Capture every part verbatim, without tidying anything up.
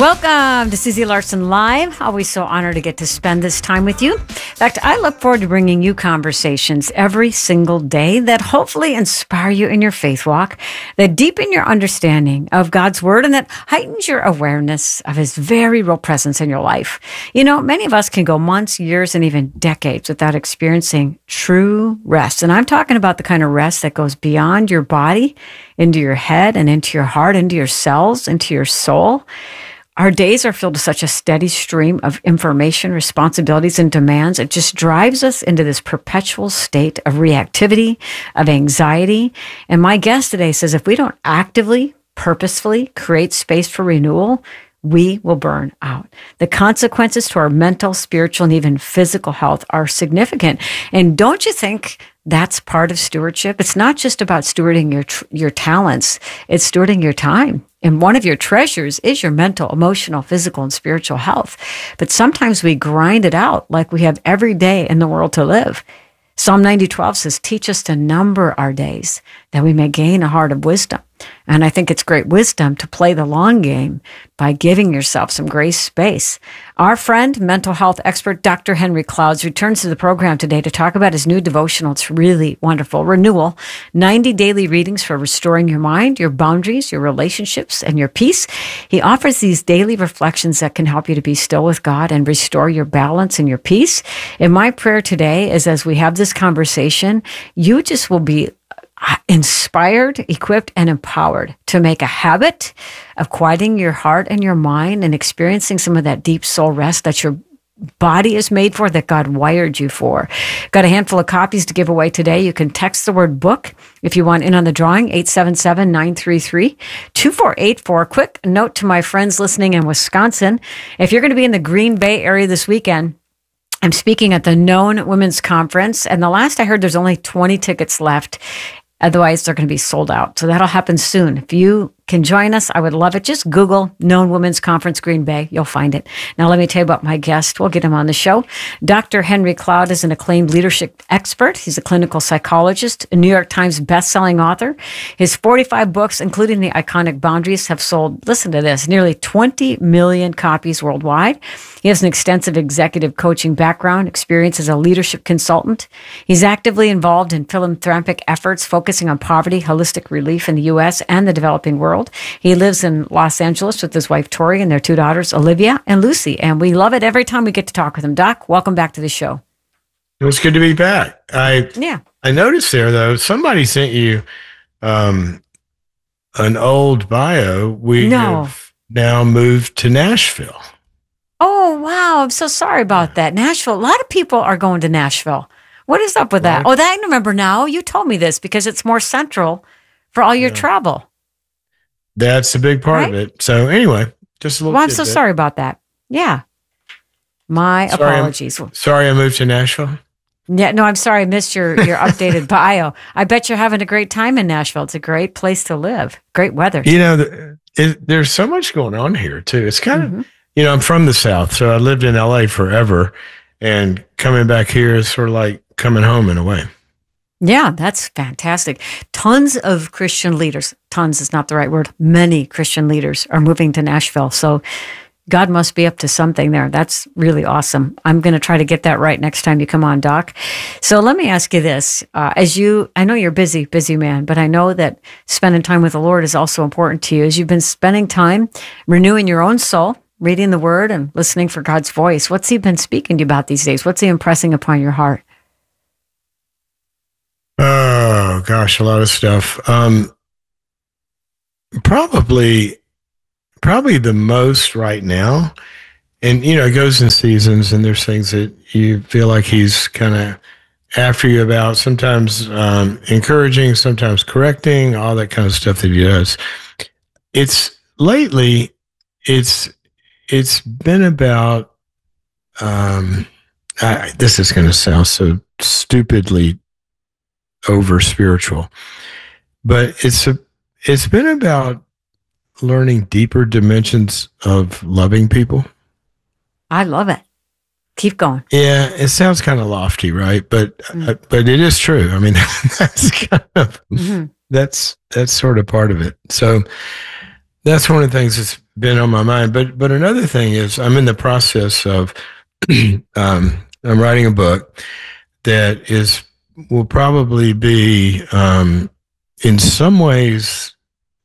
Welcome to Susie Larson Live. Always so honored to get to spend this time with you. In fact, I look forward to bringing you conversations every single day that hopefully inspire you in your faith walk, that deepen your understanding of God's Word, and that heightens your awareness of His very real presence in your life. You know, many of us can go months, years, and even decades without experiencing true rest. And I'm talking about the kind of rest that goes beyond your body, into your head, and into your heart, into your cells, into your soul. Our days are filled with such a steady stream of information, responsibilities, and demands. It just drives us into this perpetual state of reactivity, of anxiety. And my guest today says if we don't actively, purposefully create space for renewal, we will burn out. The consequences to our mental, spiritual, and even physical health are significant. And don't you think that's part of stewardship? It's not just about stewarding your your talents, it's stewarding your time. And one of your treasures is your mental, emotional, physical, and spiritual health. But sometimes we grind it out like we have every day in the world to live. Psalm ninety twelve says, teach us to number our days, that we may gain a heart of wisdom. And I think it's great wisdom to play the long game by giving yourself some grace space. Our friend, mental health expert, Doctor Henry Clouds, returns to the program today to talk about his new devotional. It's really wonderful. Renewal, ninety daily readings for restoring your mind, your boundaries, your relationships, and your peace. He offers these daily reflections that can help you to be still with God and restore your balance and your peace. And my prayer today is as we have this conversation, you just will be inspired, equipped, and empowered to make a habit of quieting your heart and your mind and experiencing some of that deep soul rest that your body is made for, that God wired you for. Got a handful of copies to give away today. You can text the word book if you want in on the drawing, eight seven seven, nine three three, two four eight four. Quick note to my friends listening in Wisconsin. If you're going to be in the Green Bay area this weekend, I'm speaking at the Known Women's Conference, and the last I heard, there's only twenty tickets left. Otherwise, they're going to be sold out. So that'll happen soon. If you can join us, I would love it. Just Google Known Women's Conference Green Bay. You'll find it. Now, let me tell you about my guest. We'll get him on the show. Doctor Henry Cloud is an acclaimed leadership expert. He's a clinical psychologist, a New York Times bestselling author. His forty-five books, including the iconic Boundaries, have sold, listen to this, nearly twenty million copies worldwide. He has an extensive executive coaching background, experience as a leadership consultant. He's actively involved in philanthropic efforts focusing on poverty, holistic relief in the U S and the developing world. He lives in Los Angeles with his wife, Tori, and their two daughters, Olivia and Lucy. And we love it every time we get to talk with him. Doc, welcome back to the show. It was good to be back. I yeah. I noticed there, though, somebody sent you um, an old bio. We no. have now moved to Nashville. Oh, wow. I'm so sorry about that. Nashville. A lot of people are going to Nashville. What is up with that? Right. Oh, that I remember now. You told me this because it's more central for all your yeah. travel. That's a big part right? of it. So anyway, just a little Well, I'm so bit. sorry about that. Yeah. My sorry, apologies. I'm, sorry I moved to Nashville. Yeah, no, I'm sorry I missed your, your updated bio. I bet you're having a great time in Nashville. It's a great place to live. Great weather. You know, the, it, there's so much going on here, too. It's kind mm-hmm. of, you know, I'm from the South, so I lived in L A forever. And coming back here is sort of like coming home in a way. Yeah, that's fantastic. Tons of Christian leaders, tons is not the right word, many Christian leaders are moving to Nashville. So God must be up to something there. That's really awesome. I'm going to try to get that right next time you come on, Doc. So let me ask you this. Uh, as you, I know you're busy, busy man, but I know that spending time with the Lord is also important to you. As you've been spending time renewing your own soul, reading the Word and listening for God's voice, what's He been speaking to you about these days? What's He impressing upon your heart? Oh, gosh, a lot of stuff. Um, probably, probably the most right now. And, you know, it goes in seasons, and there's things that you feel like He's kind of after you about, sometimes um, encouraging, sometimes correcting, all that kind of stuff that He does. It's lately, it's, it's been about, um, I, this is going to sound so stupidly over spiritual, but it's a, it's been about learning deeper dimensions of loving people. I love it. Keep going. Yeah, it sounds kind of lofty, right? But mm. uh, but it is true. I mean, that's kind of mm-hmm. that's that's sort of part of it. So that's one of the things that's been on my mind. But but another thing is, I'm in the process of um, I'm writing a book that is will probably be um, in some ways,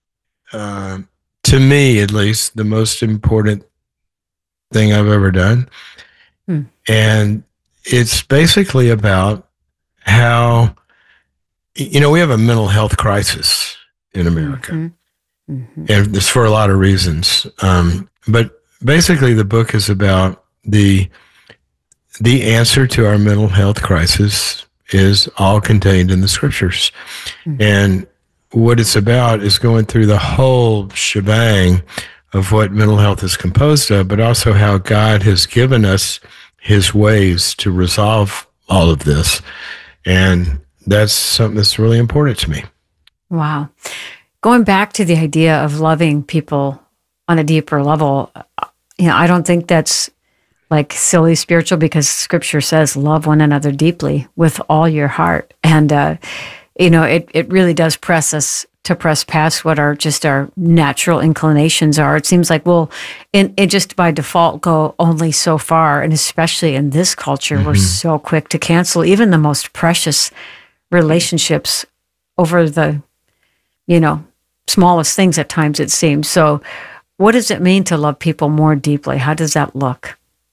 uh, to me at least, the most important thing I've ever done. Hmm. And it's basically about how, you know, we have a mental health crisis in America. Mm-hmm. Mm-hmm. And it's for a lot of reasons. Um, but basically the book is about the, the answer to our mental health crisis is all contained in the scriptures. Mm-hmm. And what it's about is going through the whole shebang of what mental health is composed of, but also how God has given us his ways to resolve all of this. And that's something that's really important to me. Wow. Going back to the idea of loving people on a deeper level, you know, I don't think that's like silly spiritual, because scripture says love one another deeply with all your heart. And, uh, you know, it, it really does press us to press past what our just our natural inclinations are. It seems like we'll, in, it just by default go only so far. And especially in this culture, mm-hmm. we're so quick to cancel even the most precious relationships over the, you know, smallest things at times, it seems. So what does it mean to love people more deeply? How does that look?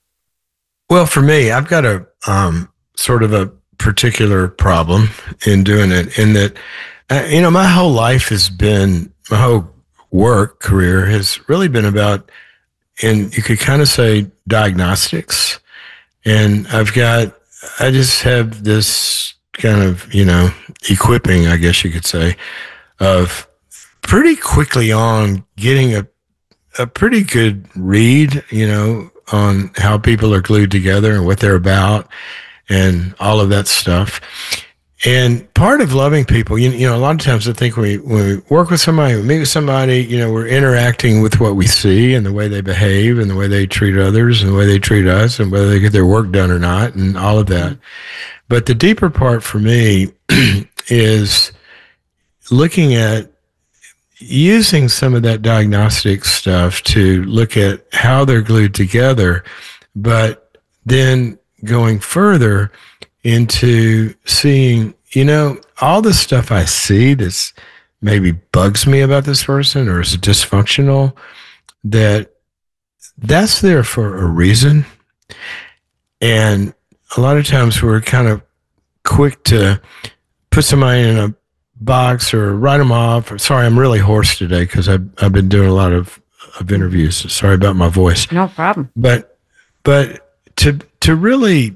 Well, for me, I've got a um, sort of a particular problem in doing it, in that, uh, you know, my whole life has been, my whole work career has really been about, and you could kind of say diagnostics. And I've got, I just have this kind of, you know, equipping, I guess you could say, of pretty quickly on getting a, a pretty good read, you know, on how people are glued together and what they're about and all of that stuff. And part of loving people, you, you know, a lot of times I think we, when we work with somebody, we meet with somebody, you know, we're interacting with what we see and the way they behave and the way they treat others and the way they treat us and whether they get their work done or not and all of that. But the deeper part for me is looking at using some of that diagnostic stuff to look at how they're glued together, but then going further into seeing, you know, all the stuff I see that's maybe bugs me about this person or is dysfunctional, that that's there for a reason. And a lot of times we're kind of quick to put somebody in a box or write them off. Or, sorry, I'm really hoarse today because I've, I've been doing a lot of, of interviews. So sorry about my voice. No problem. But, but to, to really,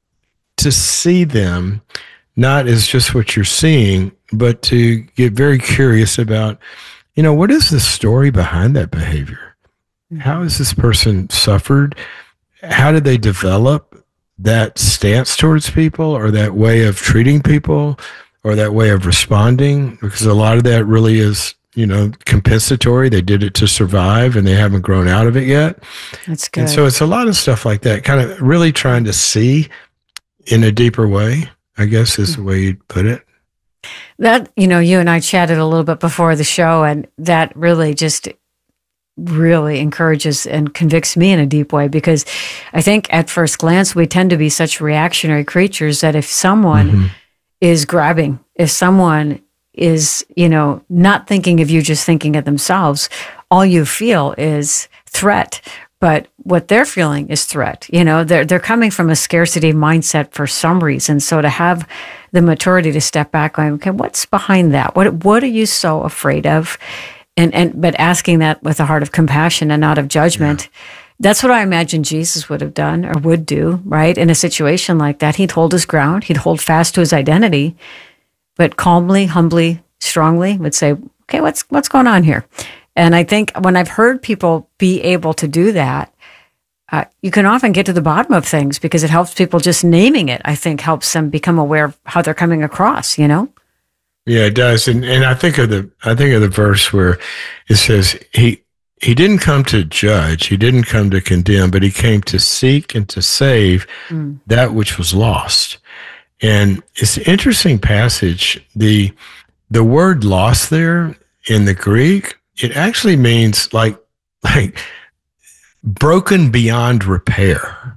to see them not as just what you're seeing, but to get very curious about, you know, what is the story behind that behavior? How has this person suffered? How did they develop that stance towards people or that way of treating people or that way of responding? Because a lot of that really is, you know, compensatory. They did it to survive and they haven't grown out of it yet. That's good. And so it's a lot of stuff like that, kind of really trying to see in a deeper way, I guess is the way you'd put it. That, you know, you and I chatted a little bit before the show, and that really just really encourages and convicts me in a deep way, because I think at first glance, we tend to be such reactionary creatures that if someone mm-hmm. is grabbing, if someone is, you know, not thinking of you, just thinking of themselves, all you feel is threat. But what they're feeling is threat. You know, they're, they're coming from a scarcity mindset for some reason. So to have the maturity to step back going, okay, what's behind that? What, what are you so afraid of? And, and, but asking that with a heart of compassion and not of judgment. Yeah. That's what I imagine Jesus would have done or would do, right? In a situation like that, he'd hold his ground. He'd hold fast to his identity, but calmly, humbly, strongly would say, okay, what's, what's going on here? And I think when I've heard people be able to do that, uh, you can often get to the bottom of things because it helps people. Just naming it, I think, helps them become aware of how they're coming across, you know? Yeah, it does. And and I think of the I think of the verse where it says he he didn't come to judge, he didn't come to condemn, but he came to seek and to save mm. that which was lost. And it's an interesting passage. The the word lost there in the Greek, it actually means like like broken beyond repair.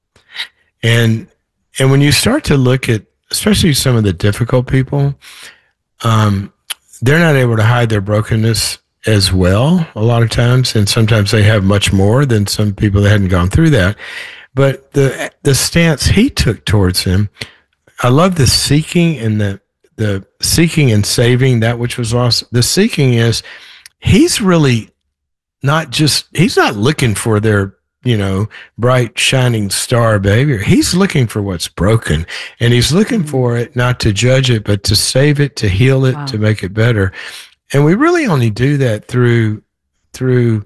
And and when you start to look at, especially some of the difficult people, um, they're not able to hide their brokenness as well a lot of times, and sometimes they have much more than some people that hadn't gone through that. But the the stance he took towards him, I love the seeking and the the seeking and saving that which was lost. The seeking is he's really not just, he's not looking for their, you know, bright, shining star behavior. He's looking for what's broken, and he's looking mm-hmm. for it, not to judge it, but to save it, to heal it, wow. to make it better. And we really only do that through, through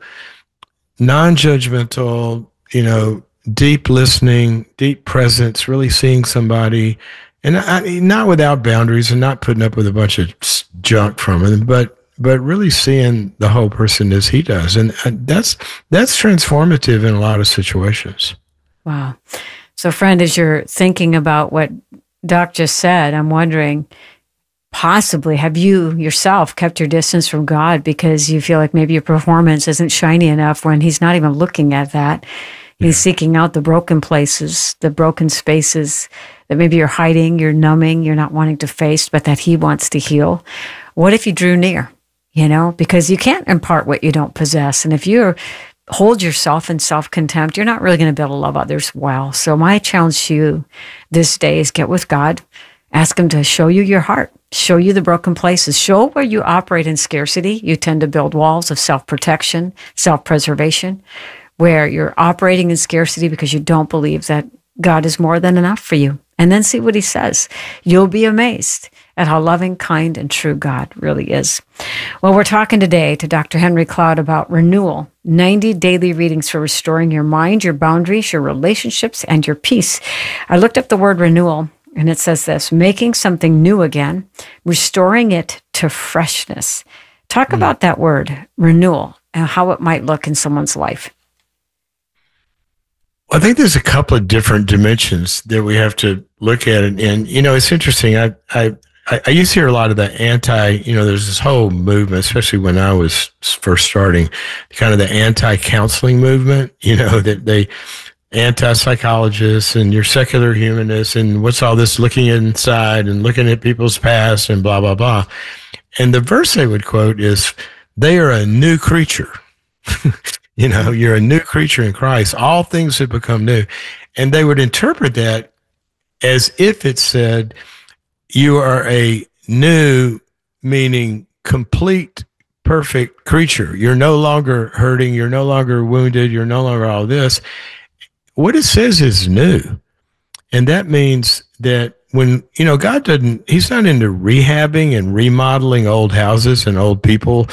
non-judgmental, you know, deep listening, deep presence, really seeing somebody, and I, not without boundaries and not putting up with a bunch of junk from them, but but really seeing the whole person as he does. And that's that's transformative in a lot of situations. Wow. So, friend, as you're thinking about what Doc just said, I'm wondering, possibly, have you yourself kept your distance from God because you feel like maybe your performance isn't shiny enough when he's not even looking at that? He's yeah. seeking out the broken places, the broken spaces that maybe you're hiding, you're numbing, you're not wanting to face, but that he wants to heal. What if you drew near? You know, because you can't impart what you don't possess. And if you hold yourself in self-contempt, you're not really going to be able to love others well. So my challenge to you this day is get with God. Ask him to show you your heart, show you the broken places, show where you operate in scarcity. You tend to build walls of self-protection, self-preservation, where you're operating in scarcity because you don't believe that God is more than enough for you. And then see what he says. You'll be amazed at how loving, kind, and true God really is. Well, we're talking today to Doctor Henry Cloud about renewal, ninety daily readings for restoring your mind, your boundaries, your relationships, and your peace. I looked up the word renewal, and it says this: making something new again, restoring it to freshness. Talk mm. about that word, renewal, and how it might look in someone's life. I think there's a couple of different dimensions that we have to look at. And, and you know, it's interesting. I, I, I used to hear a lot of the anti, you know, there's this whole movement, especially when I was first starting, kind of the anti-counseling movement, you know, that they, anti-psychologists and your secular humanists and what's all this looking inside and looking at people's past and blah, blah, blah. And the verse they would quote is, they are a new creature. You know, you're a new creature in Christ. All things have become new. And they would interpret that as if it said, you are a new, meaning complete, perfect creature. You're no longer hurting. You're no longer wounded. You're no longer all this. What it says is new. And that means that when, you know, God doesn't, he's not into rehabbing and remodeling old houses and old people.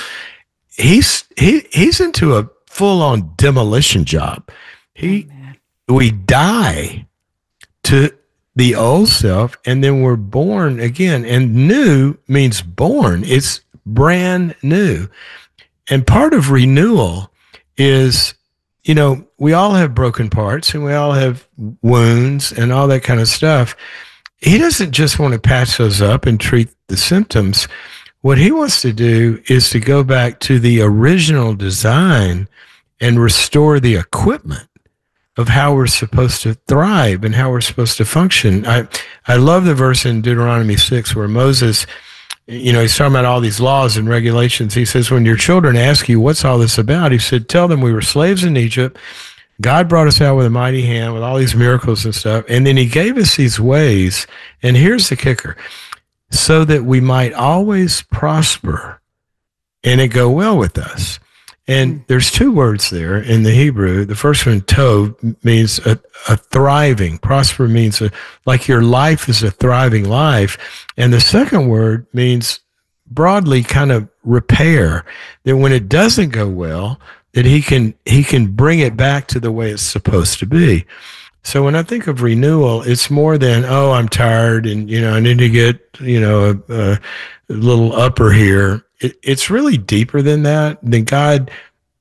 He's, he, he's into a full-on demolition job. He, oh, we die to the old self, and then we're born again. And new means born. It's brand new. And part of renewal is, you know, we all have broken parts and we all have wounds and all that kind of stuff. He doesn't just want to patch those up and treat the symptoms. What he wants to do is to go back to the original design and restore the equipment of how we're supposed to thrive and how we're supposed to function. I, I love the verse in Deuteronomy six where Moses, you know, he's talking about all these laws and regulations. He says, when your children ask you, what's all this about? He said, tell them we were slaves in Egypt. God brought us out with a mighty hand with all these miracles and stuff. And then he gave us these ways. And here's the kicker: so that we might always prosper and it go well with us. And there's two words there in the Hebrew. The first one, tov, means a, a thriving. Prosper means a, like your life is a thriving life. And the second word means broadly kind of repair, that when it doesn't go well, that he can, he can bring it back to the way it's supposed to be. So when I think of renewal, it's more than, oh, I'm tired and, you know, I need to get, you know, a, a little upper here. It, it's really deeper than that. Then God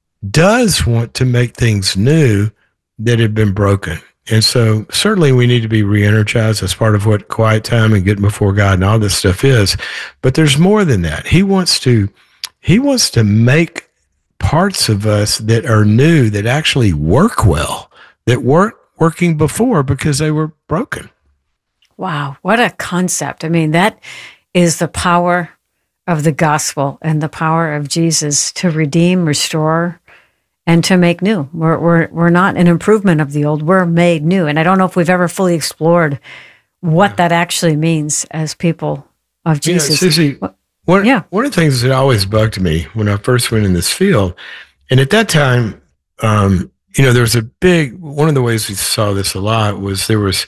does want to make things new that have been broken. And so certainly we need to be re-energized. That's part of what quiet time and getting before God and all this stuff is. But there's more than that. He wants to, he wants to make parts of us that are new that actually work well, that weren't working before because they were broken. Wow, what a concept. I mean, that is the power of the gospel and the power of Jesus to redeem, restore, and to make new. We're, we're, we're not an improvement of the old, we're made new. And I don't know if we've ever fully explored what yeah. that actually means as people of Jesus. You know, Susie, one, yeah. one of the things that always bugged me when I first went in this field, and at that time, um, you know, there was a big, one of the ways we saw this a lot was there was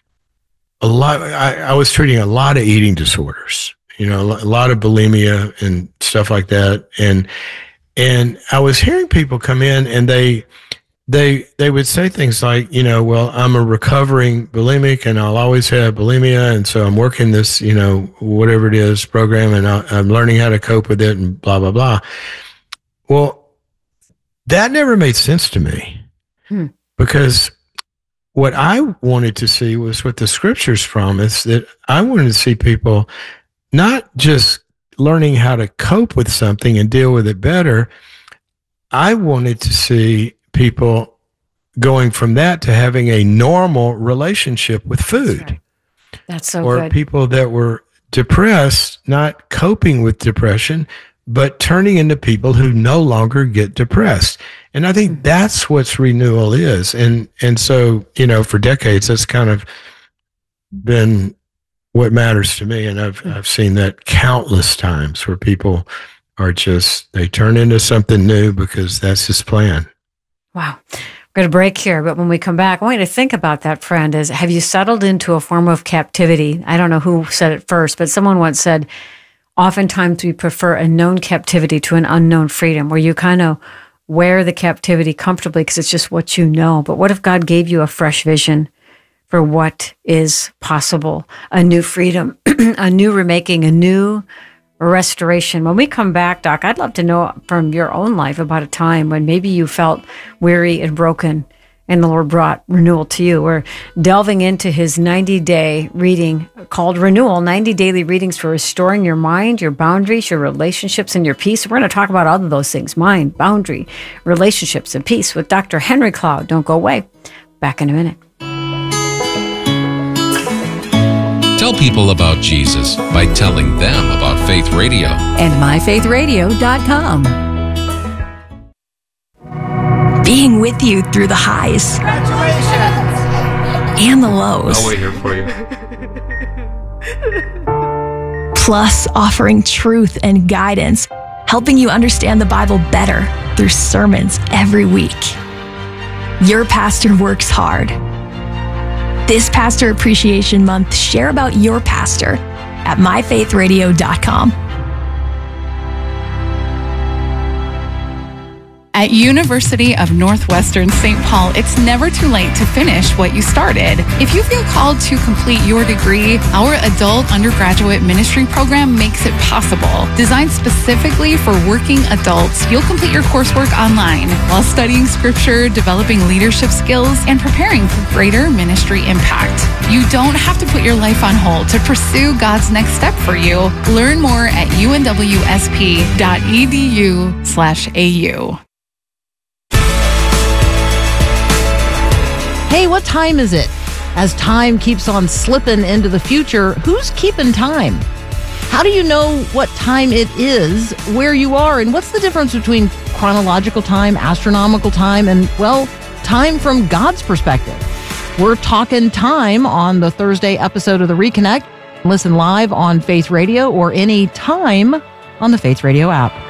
a lot, I, I was treating a lot of eating disorders, you know, a lot of bulimia and stuff like that. And, and I was hearing people come in and they, they, they would say things like, you know, well, I'm a recovering bulimic and I'll always have bulimia. And so I'm working this, you know, whatever it is program and I, I'm learning how to cope with it and blah, blah, blah. Well, that never made sense to me hmm. because what I wanted to see was what the scriptures promised, that I wanted to see people not just learning how to cope with something and deal with it better. I wanted to see people going from that to having a normal relationship with food. That's, right. That's so or good. People that were depressed, not coping with depression, but turning into people who no longer get depressed. And I think mm-hmm. that's what renewal is. And and so, you know, for decades, that's kind of been what matters to me. And I've mm-hmm. I've seen that countless times where people are just, they turn into something new because that's his plan. Wow. We're going to break here, but when we come back, I want you to think about that, friend, is have you settled into a form of captivity? I don't know who said it first, but someone once said, oftentimes we prefer a known captivity to an unknown freedom, where you kind of wear the captivity comfortably because it's just what you know. But what if God gave you a fresh vision for what is possible, a new freedom, a new remaking, a new restoration? When we come back, Doc, I'd love to know from your own life about a time when maybe you felt weary and broken and the Lord brought renewal to you. We're delving into his ninety-day reading called Renewal, ninety daily readings for restoring your mind, your boundaries, your relationships, and your peace. We're going to talk about all of those things, mind, boundary, relationships, and peace with Doctor Henry Cloud. Don't go away. Back in a minute. Tell people about Jesus by telling them about Faith Radio. And my faith radio dot com. Being with you through the highs. Congratulations! And the lows. I'll wait here for you. Plus, offering truth and guidance, helping you understand the Bible better through sermons every week. Your pastor works hard. This Pastor Appreciation Month, share about your pastor at my faith radio dot com. At University of Northwestern Saint Paul, it's never too late to finish what you started. If you feel called to complete your degree, our adult undergraduate ministry program makes it possible. Designed specifically for working adults, you'll complete your coursework online while studying scripture, developing leadership skills, and preparing for greater ministry impact. You don't have to put your life on hold to pursue God's next step for you. Learn more at u n w s p dot e d u slash a u. Hey, what time is it? As time keeps on slipping into the future, who's keeping time? How do you know what time it is, where you are, and what's the difference between chronological time, astronomical time, and, well, time from God's perspective? We're talking time on the Thursday episode of The Reconnect. Listen live on Faith Radio or any time on the Faith Radio app.